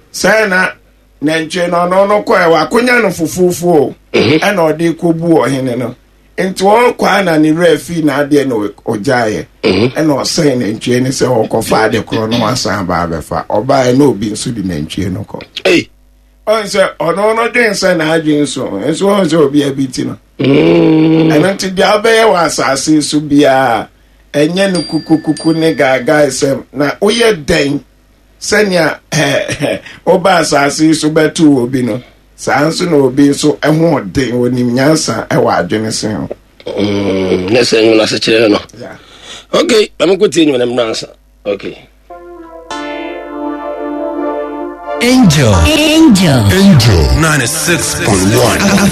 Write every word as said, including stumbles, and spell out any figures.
Sana nantwie no no no kwa wa konya no fufufu e na odi kobu ohene no enti won kwa na ni refi na ade no ojaye e na osai nantwie ni se okofa de kro no asan ba befa oba e na obi nso di nantwie no ko eh on se ono no den se na adwen so enso on se obi abiti no mm and enti dia be wa asase so bia enye no kukukuku ne gaga se na oye den senya eh oba asase so betu obi no sanso na obi so eho den onim nyansa e wa adwene sen mm na sen na se kire no yeah okay am ko tin nyem na ansa okay Angel Angel Angel ninety-six point one